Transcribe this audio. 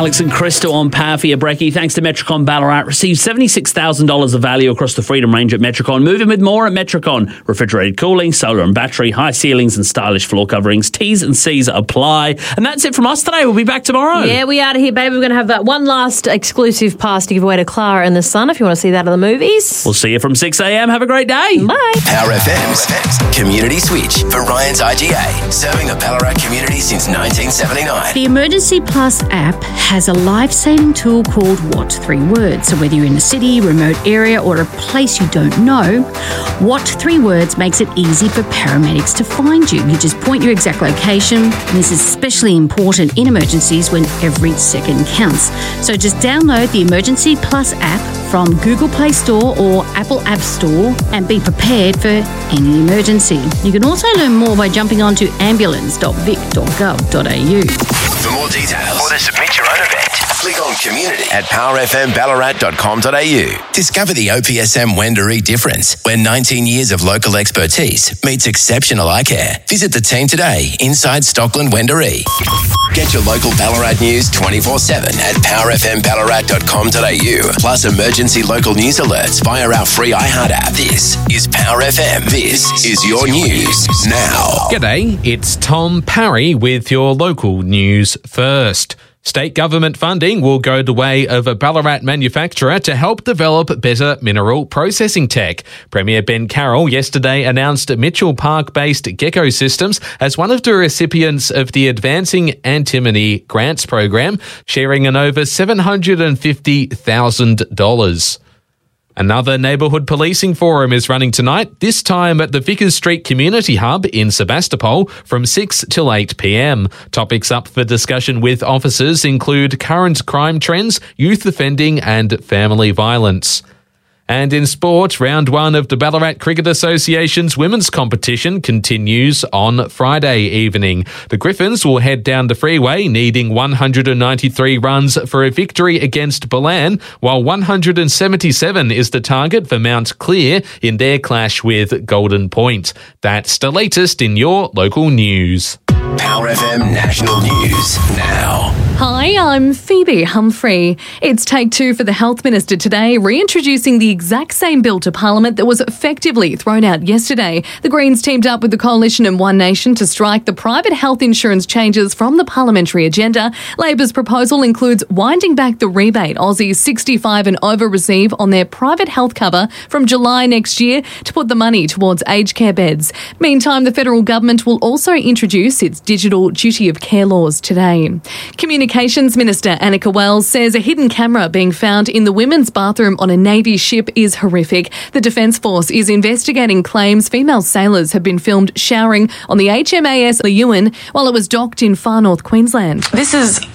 Alex and Crystal on Power for Your Brekkie. Thanks to Metricon Ballarat. Receive $76,000 of value across the Freedom range at Metricon. Move in with more at Metricon. Refrigerated cooling, solar and battery, high ceilings and stylish floor coverings. T's and C's apply. And that's it from us today. We'll be back tomorrow. Yeah, we out of here, baby. We're going to have that one last exclusive pass to give away to Clara and the Sun if you want to see that at the movies. We'll see you from 6 a.m. Have a great day. Bye. Power FM's Community Switch for Ryan's IGA. Serving the Ballarat community since 1979. The Emergency Plus app has a life-saving tool called What 3 Words. So whether you're in a city, remote area or a place you don't know, What 3 Words makes it easy for paramedics to find you. You just point your exact location. And this is especially important in emergencies when every second counts. So just download the Emergency Plus app from Google Play Store or Apple App Store and be prepared for any emergency. You can also learn more by jumping onto ambulance.vic.gov.au. For more details or to submit your own event, click on community at powerfmballarat.com.au. Discover the OPSM Wendouree difference, where 19 years of local expertise meets exceptional eye care. Visit the team today inside Stockland Wendouree. Get your local Ballarat news 24/7 at powerfmballarat.com.au. Plus emergency local news alerts via our free iHeart app. This is Power FM. This is your news now. G'day, it's Tom Parry with your local news first. State government funding will go the way of a Ballarat manufacturer to help develop better mineral processing tech. Premier Ben Carroll yesterday announced Mitchell Park-based Gecko Systems as one of the recipients of the Advancing Antimony Grants Program, sharing an over $750,000. Another neighbourhood policing forum is running tonight, this time at the Vickers Street Community Hub in Sebastopol from 6 till 8 p.m. Topics up for discussion with officers include current crime trends, youth offending and family violence. And in sport, round 1 of the Ballarat Cricket Association's women's competition continues on Friday evening. The Griffins will head down the freeway, needing 193 runs for a victory against Bolan, while 177 is the target for Mount Clear in their clash with Golden Point. That's the latest in your local news. Power FM National News now. Hi, I'm Phoebe Humphrey. It's take 2 for the Health Minister today, reintroducing the exact same bill to Parliament that was effectively thrown out yesterday. The Greens teamed up with the Coalition and One Nation to strike the private health insurance changes from the parliamentary agenda. Labor's proposal includes winding back the rebate Aussies 65 and over receive on their private health cover from July next year to put the money towards aged care beds. Meantime, the federal government will also introduce its digital duty of care laws today. Communications Minister Annika Wells says a hidden camera being found in the women's bathroom on a Navy ship is horrific. The Defence Force is investigating claims female sailors have been filmed showering on the HMAS Leeuwin while it was docked in far north Queensland. This is